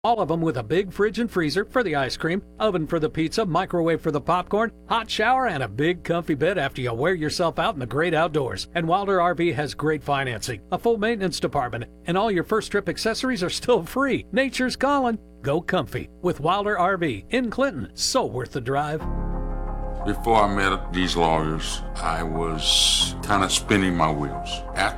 All of them with a big fridge and freezer for the ice cream, oven for the pizza, microwave for the popcorn, hot shower, and a big comfy bed after you wear yourself out in the great outdoors. And Wilder RV has great financing, a full maintenance department, and all your first trip accessories are still free. Nature's calling. Go comfy with Wilder RV in Clinton. So worth the drive. Before I met these lawyers, I was kind of spinning my wheels. After